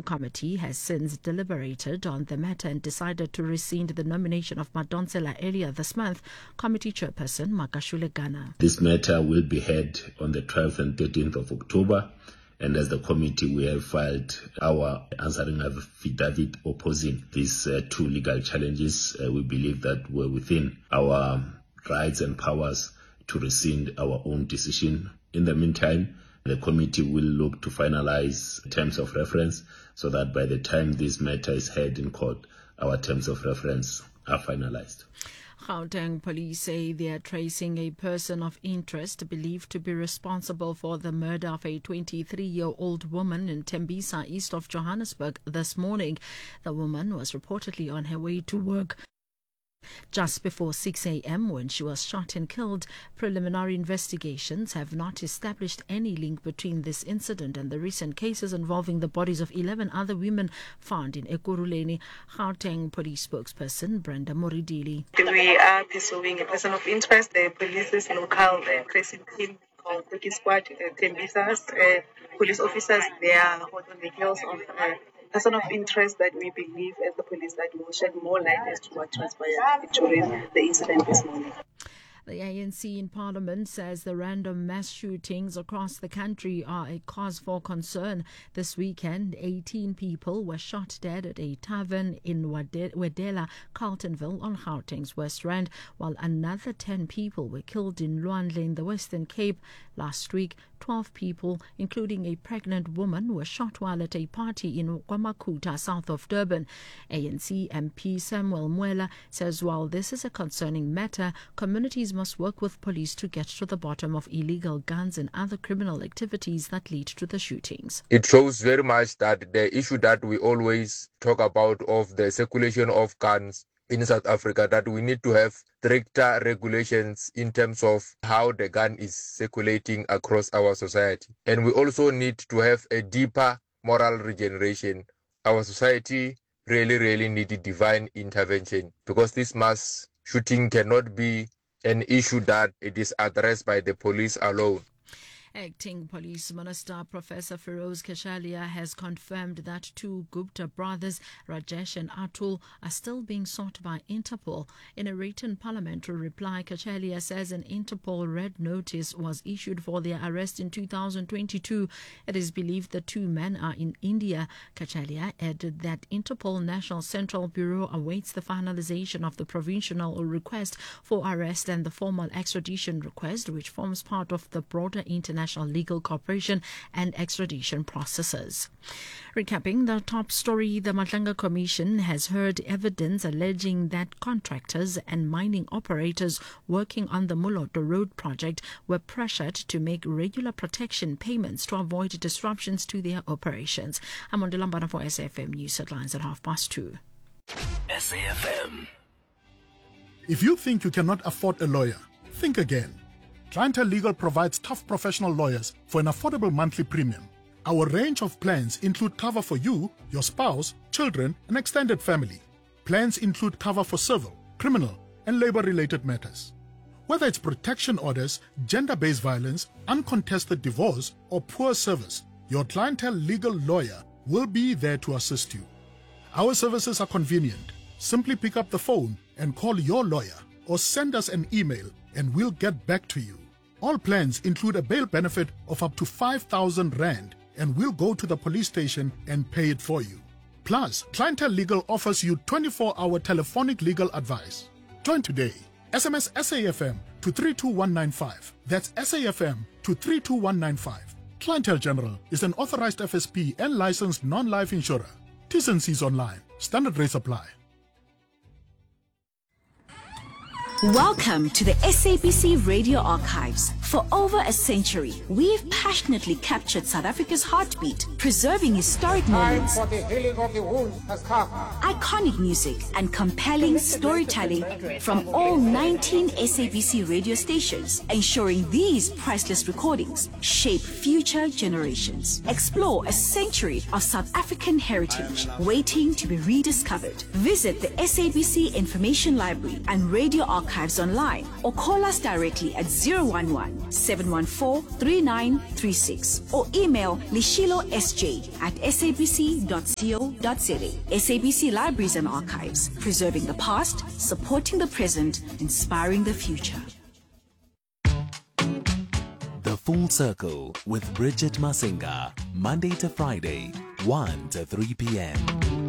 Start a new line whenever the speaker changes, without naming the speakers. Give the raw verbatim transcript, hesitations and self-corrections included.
committee has since deliberated on the matter and decided to rescind the nomination of Madonsela earlier this month. Committee chairperson Makashule Gana.
This matter will be heard on the twelfth and thirteenth of October, and as the committee we have filed our answering affidavit opposing these uh, two legal challenges. Uh, we believe that we're within our rights and powers to rescind our own decision. In the meantime, the committee will look to finalize terms of reference so that by the time this matter is heard in court, our terms of reference are finalized.
Gauteng police say they are tracing a person of interest believed to be responsible for the murder of a twenty-three-year-old woman in Tembisa, east of Johannesburg, this morning. The woman was reportedly on her way to work just before six a.m. when she was shot and killed. Preliminary investigations have not established any link between this incident and the recent cases involving the bodies of eleven other women found in Ekurhuleni. Gauteng police spokesperson Brenda Moridili.
We are pursuing a person of interest. The police's local uh, tracing team called Cookie Squad, uh, Tembisa's uh, police officers, they are hot on the heels of uh, person of interest that we believe as the police that will shed more light as to what transpired during the incident this morning.
The A N C in Parliament says the random mass shootings across the country are a cause for concern. This weekend, eighteen people were shot dead at a tavern in Wedela, Carltonville on Gauteng's West Rand, while another ten people were killed in Luandle in the Western Cape. Last week, twelve people, including a pregnant woman, were shot while at a party in Kwamakuta, south of Durban. A N C M P Samuel Mwela says while this is a concerning matter, communities must work with police to get to the bottom of illegal guns and other criminal activities that lead to the shootings.
It shows very much that the issue that we always talk about of the circulation of guns in South Africa, that we need to have stricter regulations in terms of how the gun is circulating across our society. And we also need to have a deeper moral regeneration. Our society really, really needs divine intervention, because this mass shooting cannot be an issue that it is addressed by the police alone.
Acting Police Minister Professor Feroz Khashaliya has confirmed that two Gupta brothers, Rajesh and Atul, are still being sought by Interpol. In a written parliamentary reply, Khashaliya says an Interpol red notice was issued for their arrest in two thousand twenty-two. It is believed the two men are in India. Khashaliya added that Interpol National Central Bureau awaits the finalization of the provisional request for arrest and the formal extradition request, which forms part of the broader international legal cooperation and extradition processes. Recapping the top story, the Matlanga Commission has heard evidence alleging that contractors and mining operators working on the Muloto Road project were pressured to make regular protection payments to avoid disruptions to their operations. I'm on Lambana for S A F M News Headlines at half past two.
S A F M.
If you think you cannot afford a lawyer, think again. Clientele Legal provides tough professional lawyers for an affordable monthly premium. Our range of plans include cover for you, your spouse, children, and extended family. Plans include cover for civil, criminal, and labor-related matters. Whether it's protection orders, gender-based violence, uncontested divorce, or poor service, your Clientele Legal lawyer will be there to assist you. Our services are convenient. Simply pick up the phone and call your lawyer, or send us an email and we'll get back to you. All plans include a bail benefit of up to five thousand rand, and we'll go to the police station and pay it for you. Plus, Clientele Legal offers you twenty-four hour telephonic legal advice. Join today. S M S S A F M to three two one nine five. That's S A F M to three two one nine five. Clientele General is an authorized F S P and licensed non-life insurer. T's and C's online. Standard rates apply.
Welcome to the S A B C Radio Archives. For over a century, we've passionately captured South Africa's heartbeat, preserving historic moments,
for the healing of the wounds has come.
iconic music, and compelling storytelling from all nineteen S A B C radio stations, ensuring these priceless recordings shape future generations. Explore a century of South African heritage waiting to be rediscovered. Visit the S A B C Information Library and Radio Archives online, or call us directly at zero one one, one, seven one four, three nine three six or email lishilosj at sabc dot co dot za. S A B C Libraries and Archives, preserving the past, supporting the present, inspiring the future.
The Full Circle with Bridget Masinga, Monday to Friday, one to three p.m.